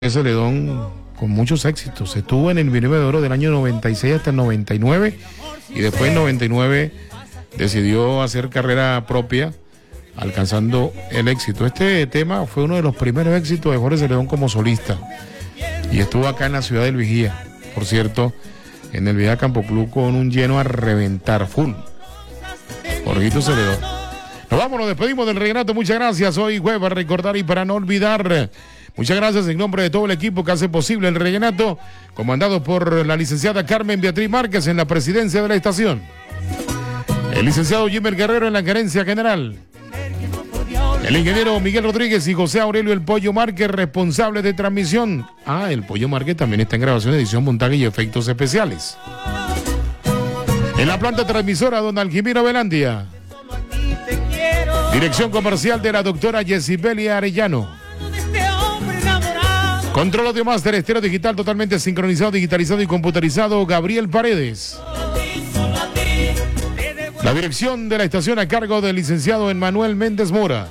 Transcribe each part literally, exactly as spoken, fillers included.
Celedón con muchos éxitos. Estuvo en el Binomio de Oro del año noventa y seis hasta el noventa y nueve y después en noventa y nueve decidió hacer carrera propia, alcanzando el éxito. Este tema fue uno de los primeros éxitos de Jorge Celedón como solista y estuvo acá en la ciudad del Vigía, por cierto, en el Vigía Campo Club con un lleno a reventar full. Jorgito Celedón. Nos vamos, nos despedimos del Reguenato. Muchas gracias. Hoy jueves, para recordar y para no olvidar. Muchas gracias en nombre de todo el equipo que hace posible el Reguenato, comandado por la licenciada Carmen Beatriz Márquez en la presidencia de la estación. El licenciado Jimmer Guerrero en la gerencia general. El ingeniero Miguel Rodríguez y José Aurelio El Pollo Márquez, responsables de transmisión. Ah, El Pollo Márquez también está en grabación, edición, montaje y efectos especiales. En la planta transmisora, don Alquimino Velandia. Dirección comercial de la doctora Yesibelia Arellano. Control audio máster, estéreo digital totalmente sincronizado, digitalizado y computarizado, Gabriel Paredes. La dirección de la estación a cargo del licenciado Emmanuel Méndez Mora.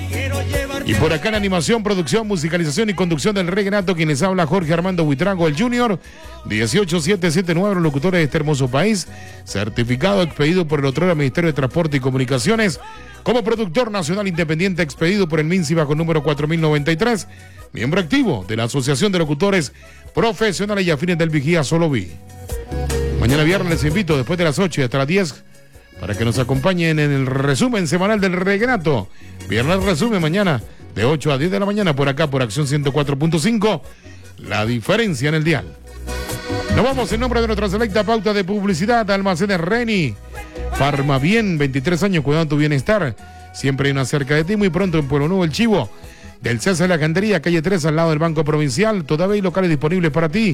Y por acá en animación, producción, musicalización y conducción del Reguenato, quien les habla Jorge Armando Buitrago, el Junior, dieciocho siete siete nueve, los locutores de este hermoso país, certificado expedido por el otro Ministerio de Transporte y Comunicaciones, como productor nacional independiente expedido por el MINSI bajo el número cuatro mil noventa y tres, miembro activo de la Asociación de Locutores Profesionales y Afines del Vigía Soloví. Mañana viernes les invito después de las ocho y hasta las diez para que nos acompañen en el resumen semanal del Reguenato. Viernes resumen mañana de ocho a diez de la mañana por acá por Acción ciento cuatro punto cinco, La Diferencia en el dial. Nos vamos en nombre de nuestra selecta pauta de publicidad, Almacenes Reni. Farmabien, veintitrés años cuidando tu bienestar. Siempre hay una cerca de ti, muy pronto en Pueblo Nuevo El Chivo. Del César de la Cantería, calle tres, al lado del Banco Provincial. Todavía hay locales disponibles para ti.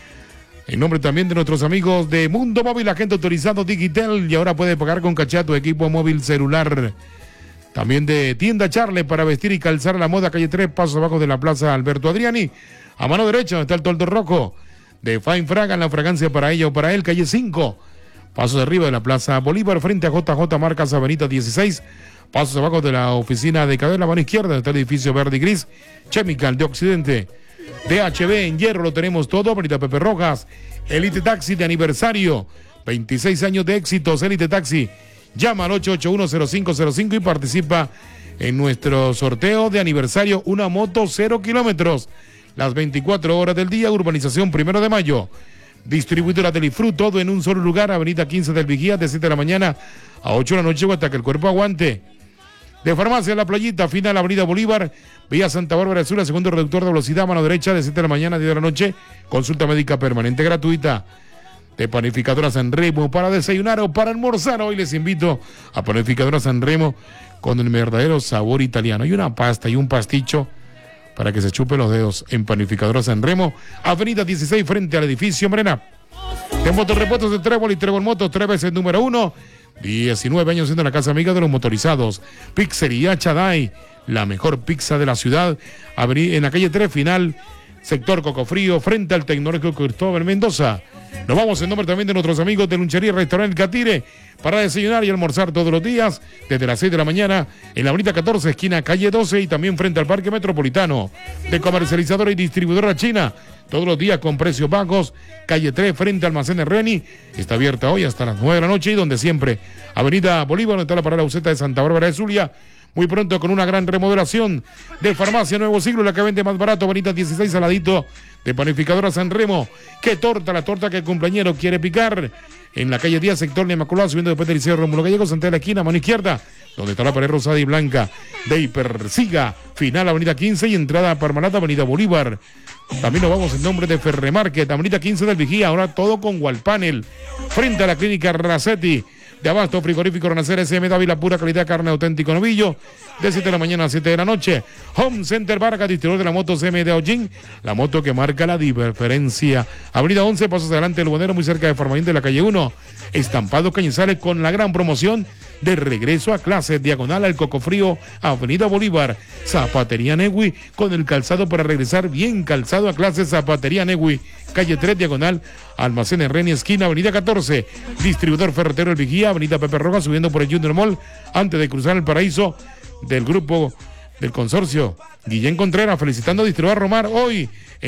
En nombre también de nuestros amigos de Mundo Móvil, agente autorizado Digitel, y ahora puedes pagar con cachá tu equipo móvil celular. También de Tienda Charle, para vestir y calzar a la moda, calle tres, pasos abajo de la Plaza Alberto Adriani. A mano derecha, donde está el toldo rojo. De Fine Fragan, la fragancia para ella o para él, calle cinco. Pasos arriba de la Plaza Bolívar, frente a J J Marcas Avenida dieciséis. Pasos abajo de la oficina de Cadena, la mano izquierda, donde está el edificio verde y gris. Chemical de Occidente. D H B en hierro, lo tenemos todo. Avenida Pepe Rojas. Elite Taxi de aniversario. veintiséis años de éxitos. Elite Taxi. Llama al ocho ocho uno cero cinco cero cinco y participa en nuestro sorteo de aniversario. Una moto cero kilómetros. Las veinticuatro horas del día. Urbanización Primero de Mayo. Distribuidora Telifru, todo en un solo lugar. Avenida quince del Vigía, de siete de la mañana a ocho de la noche o hasta que el cuerpo aguante. De Farmacia La Playita, final Avenida Bolívar, vía Santa Bárbara Sur, segundo reductor de velocidad, mano derecha, de siete de la mañana a diez de la noche, consulta médica permanente gratuita. De Panificadora San Remo, para desayunar o para almorzar, hoy les invito a Panificadora San Remo con el verdadero sabor italiano. Hay una pasta y un pasticho para que se chupe los dedos en Panificadora San Remo, avenida dieciséis, frente al edificio Morena. De Motorrepuestos de Trébol y Trébol Motos, tres veces número uno. diecinueve años siendo la casa amiga de los motorizados. Pizzería Chaday, la mejor pizza de la ciudad. En la calle tres, final, sector Cocofrío, frente al Tecnológico Cristóbal Mendoza. Nos vamos en nombre también de nuestros amigos de Lunchería Restaurante El Catire, para desayunar y almorzar todos los días, desde las seis de la mañana, en la avenida catorce, esquina calle doce, y también frente al Parque Metropolitano. De comercializadora y distribuidora china, todos los días con precios bajos, calle tres, frente al Almacenes Reni. Está abierta hoy hasta las nueve de la noche, y donde siempre, avenida Bolívar, donde está la parada Uceta de Santa Bárbara de Zulia. Muy pronto con una gran remodelación. De Farmacia Nuevo Siglo, la que vende más barato, avenida dieciséis, al ladito de Panificadora San Remo. ¿Qué torta? La torta que el cumpleañero quiere picar. En la calle díaz, sector La Inmaculada, subiendo después del Liceo Rómulo Gallegos, ante la esquina, mano izquierda, donde está la pared rosada y blanca de Hipersiga, final avenida quince y entrada a Parmalata, avenida Bolívar. También nos vamos en nombre de Ferremarket, avenida quince del Vigía, ahora todo con Wallpanel, frente a la clínica Racetti. De Abasto, frigorífico Renacer S M Dávila, pura calidad, carne auténtico novillo, de siete de la mañana a siete de la noche. Home Center Vargas, distribuidor de la moto C M de Ojin, la moto que marca la diferencia. Avenida once, pasos adelante, El Bonero, muy cerca de Farmabien de la calle uno. Estampado Cañizales con la gran promoción de regreso a clases, diagonal al Cocofrío, avenida Bolívar. Zapatería Negui, con el calzado para regresar bien calzado a clases. Zapatería Negui, calle tres, diagonal Almacenes Reni, esquina avenida catorce. Distribuidor Ferretero El Vigía, avenida Pepe Rojas, subiendo por el Junior Mall, antes de cruzar el Paraíso, del grupo del consorcio Guillén Contreras, felicitando a distribuidor Romar hoy